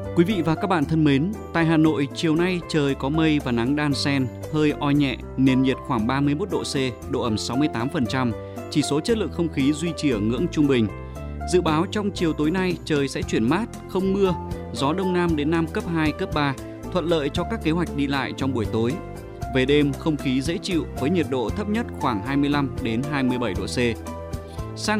Quý vị và các bạn thân mến, tại Hà Nội chiều nay trời có mây và nắng đan xen, hơi oi nhẹ, nền nhiệt khoảng 31 độ C, độ ẩm 68%, chỉ số chất lượng không khí duy trì ở ngưỡng trung bình. Dự báo trong chiều tối nay trời sẽ chuyển mát, không mưa, gió đông nam đến nam cấp 2, cấp 3, thuận lợi cho các kế hoạch đi lại trong buổi tối. Về đêm không khí dễ chịu với nhiệt độ thấp nhất khoảng 25 đến 27 độ C. Sang